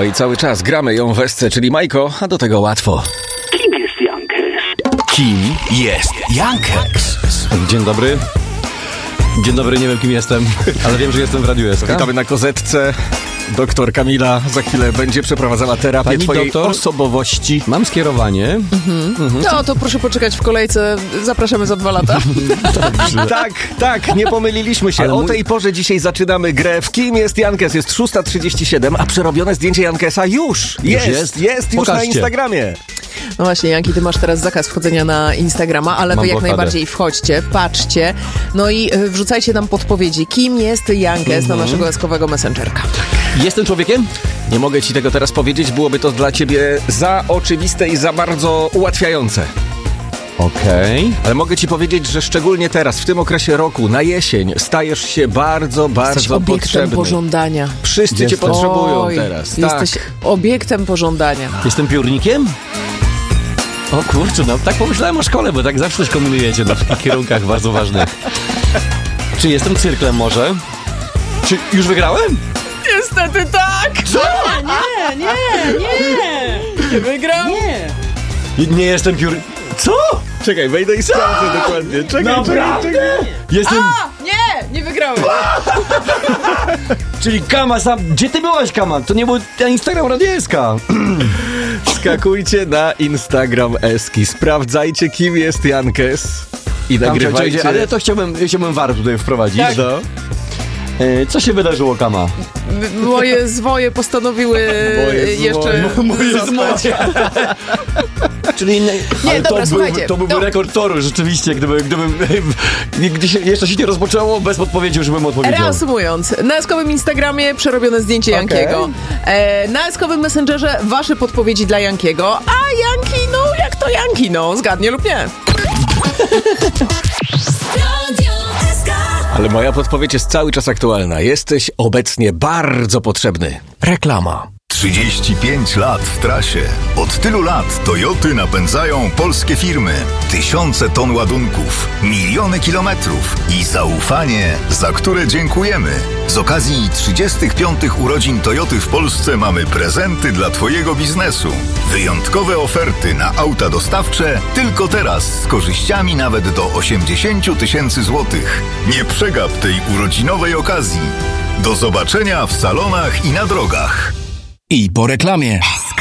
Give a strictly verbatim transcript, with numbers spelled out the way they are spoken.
No i cały czas gramy ją w Esce, czyli Majko, a do tego łatwo. Kim jest Jankes? Kim jest Jankes? Dzień dobry. Dzień dobry, nie wiem kim jestem, ale wiem, że jestem w Radiu S K. Witamy na kozetce. Doktor Kamila za chwilę będzie przeprowadzała terapię Pani twojej doktor? osobowości. Mam skierowanie. Mhm. Mhm. No to proszę poczekać w kolejce. Zapraszamy za dwa lata. Tak, tak, nie pomyliliśmy się. Ale o mój... tej porze dzisiaj zaczynamy grę w Kim jest Jankes. Jest szósta trzydzieści siedem, a przerobione zdjęcie Jankesa już jest, jest, jest już Pokażcie. na Instagramie. No właśnie, Janki, ty masz teraz zakaz wchodzenia na Instagrama, ale Mam wy jak blokadę. najbardziej wchodźcie, patrzcie, no i y, wrzucajcie nam podpowiedzi, kim jest Jankes na naszego eskowego messengerka. Jestem człowiekiem? Nie mogę ci tego teraz powiedzieć, byłoby to dla ciebie za oczywiste i za bardzo ułatwiające. Okej. Okay. Ale mogę ci powiedzieć, że szczególnie teraz, w tym okresie roku, na jesień, stajesz się bardzo, bardzo Jesteś obiektem potrzebny. pożądania. Wszyscy cię Jestem. potrzebują Oj, teraz. Jesteś Tak. obiektem pożądania. Jestem piórnikiem? O kurczę, no tak pomyślałem o szkole, bo tak zawsze coś kombinujecie na takich kierunkach bardzo ważnych. Czy jestem cyrklem może? Czy już wygrałem? Niestety tak! Co? Nie, nie, nie! Nie wygrał? Nie. Nie jestem piór... Co? Czekaj, wejdę i sprawdzę dokładnie. Czekaj, Naprawdę? czekaj, czekaj. Jestem... A, nie, nie wygrałem. Czyli Kama sam... Gdzie ty byłaś, Kama? To nie był Instagram Radieska. Skakujcie na Instagram Eski, sprawdzajcie, kim jest Jankes i nagrywajcie. Ale to chciałbym, chciałbym war tutaj wprowadzić. Tak. No. E, co się wydarzyło, Kama? Moje zwoje postanowiły Moje jeszcze... zwoje. Moje zostać. Czyli nie, Nie, ale dobra, to słuchajcie. Był, to byłby to... rekord toru, rzeczywiście, gdyby, gdybym gdy się, jeszcze się nie rozpoczęło, bez podpowiedzi już bym odpowiedział. Reasumując, na eskowym Instagramie przerobione zdjęcie Okay. Jankiego. E, na eskowym Messengerze wasze podpowiedzi dla Jankiego, a Janki, no jak to Janki, no zgadnie lub nie. Ale moja podpowiedź jest cały czas aktualna. Jesteś obecnie bardzo potrzebny. Reklama. trzydzieści pięć lat w trasie. Od tylu lat Toyoty napędzają polskie firmy. Tysiące ton ładunków, miliony kilometrów i zaufanie, za które dziękujemy. Z okazji trzydziestych piątych urodzin Toyoty w Polsce mamy prezenty dla twojego biznesu. Wyjątkowe oferty na auta dostawcze tylko teraz z korzyściami nawet do osiemdziesiąt tysięcy złotych. Nie przegap tej urodzinowej okazji. Do zobaczenia w salonach i na drogach. I po reklamie.